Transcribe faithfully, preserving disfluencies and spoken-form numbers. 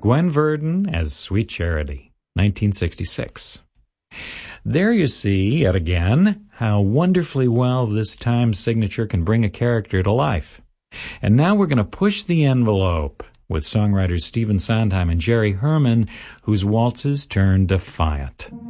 Gwen Verdon as Sweet Charity, nineteen sixty-six. There you see, yet again, how wonderfully well this time signature can bring a character to life. And now we're going to push the envelope with songwriters Stephen Sondheim and Jerry Herman, whose waltzes turn defiant.